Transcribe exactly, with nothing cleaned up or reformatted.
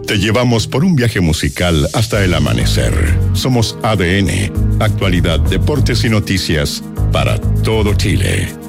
Te llevamos por un viaje musical hasta el amanecer. Somos A D N, actualidad, deportes y noticias para todo Chile.